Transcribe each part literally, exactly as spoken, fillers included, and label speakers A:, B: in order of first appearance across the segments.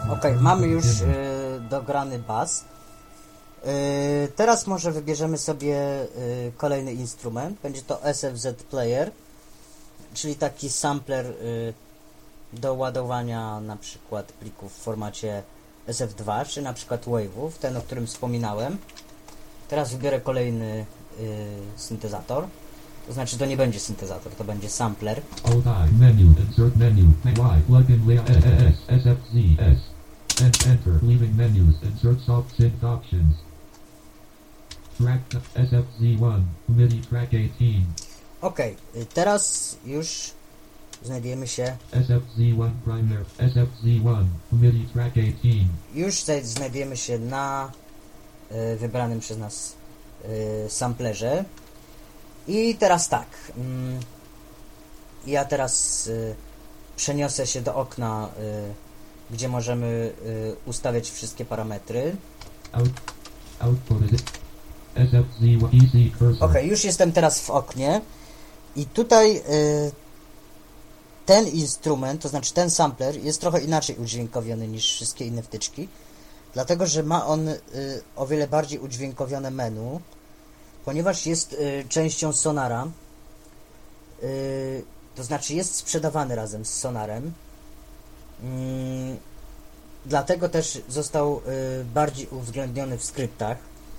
A: Ok, mamy już y, dograny bas. Y, teraz może wybierzemy sobie y, kolejny instrument. Będzie to S F Z Player, czyli taki sampler y, do ładowania na przykład plików w formacie S F dwa, czy na przykład wave'ów, ten o którym wspominałem. Teraz wybiorę kolejny y, syntezator. To znaczy to nie będzie syntezator, to będzie sampler.
B: Alt I menu, insert menu, Y, plugin layout, S, S F Z, S, enter, leaving menus, insert soft synth options. Track S F Z jeden, MIDI track osiemnaście.
A: Ok, teraz już znajdujemy się.
B: S F Z jeden primer, S F Z jeden, MIDI track osiemnaście.
A: Już znajdujemy się na y, wybranym przez nas y, samplerze. I teraz tak, mm, ja teraz y, przeniosę się do okna, y, gdzie możemy y, ustawiać wszystkie parametry.
B: Out, output is S F Z jeden, E C cursor.
A: Ok, już jestem teraz w oknie i tutaj y, ten instrument, to znaczy ten sampler jest trochę inaczej udźwiękowiony niż wszystkie inne wtyczki, dlatego że ma on y, o wiele bardziej udźwiękowione menu, ponieważ jest y, częścią Sonara, y, to znaczy jest sprzedawany razem z Sonarem, y, dlatego też został y, bardziej uwzględniony w skryptach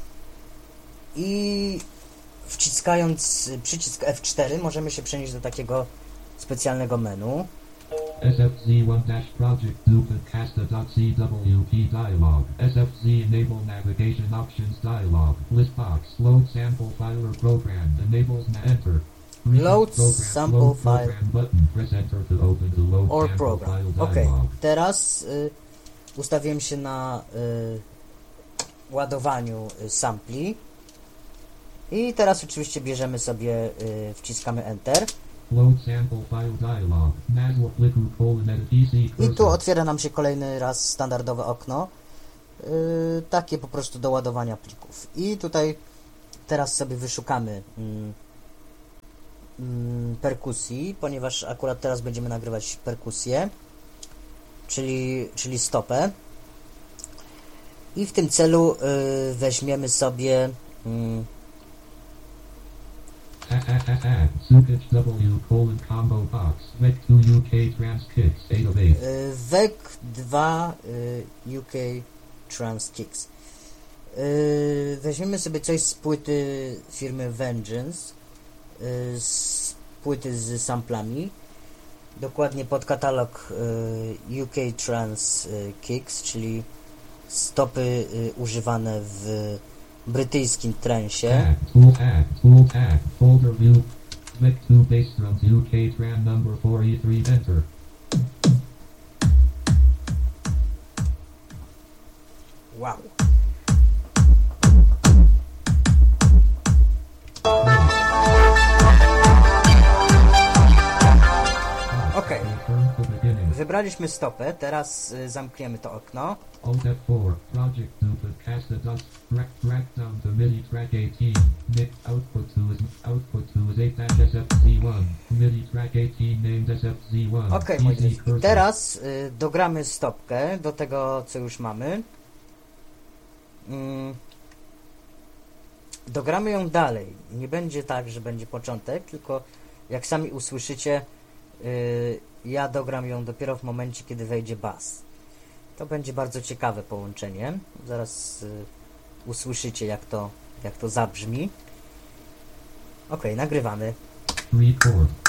A: i wciskając przycisk F cztery możemy się przenieść do takiego specjalnego menu.
B: S F Z jeden dash project duplicate casta.cwp dialog. S F Z enable navigation options dialog. List box. Load sample file or program. Enables na enter.
A: Load
B: program,
A: sample
B: load
A: file
B: program button. Press enter to open the load
A: or
B: sample
A: program.
B: file
A: Ok,
B: dialog.
A: teraz y, ustawiłem się na y, ładowaniu y, sampli i teraz oczywiście bierzemy sobie, y, wciskamy enter.
B: Load sample file dialog. Nazwa pliku colon edit E C
A: I
B: cursor.
A: tu otwiera nam się kolejny raz standardowe okno, yy, takie po prostu do ładowania plików. I tutaj teraz sobie wyszukamy mm, mm, perkusji, ponieważ akurat teraz będziemy nagrywać perkusję, czyli, czyli stopę. I w tym celu yy, weźmiemy sobie yy,
B: Sukich W colon combo box. Vec two U K trans kicks eight of eight.
A: Vec dwa U K Trans Kicks. Yy, weźmiemy sobie coś z płyty firmy Vengeance, yy, z płyty z samplami, dokładnie pod katalog yy, U K Trans yy, Kicks, czyli stopy yy, używane w brytyjskim transie.
B: Add, tool add, tool add, folder view. Vec two bass drums U K tran number four E three enter.
A: Wow. Ok,
B: Return to beginning.
A: wybraliśmy stopę, teraz y, zamkniemy to okno.
B: Alt F four, project duplicate casta dot track track down to MIDI track eighteen. Mix output to is output to is eight dash S F Z one. MIDI track eighteen named S F Z one.
A: Ok, moi drodzy, i teraz y, dogramy stopkę do tego, co już mamy. Mm. Dogramy ją dalej. Nie będzie tak, że będzie początek, tylko jak sami usłyszycie, y, ja dogram ją dopiero w momencie, kiedy wejdzie bas. To będzie bardzo ciekawe połączenie. Zaraz y, usłyszycie, jak to, jak to zabrzmi. Ok, nagrywamy.
B: Record.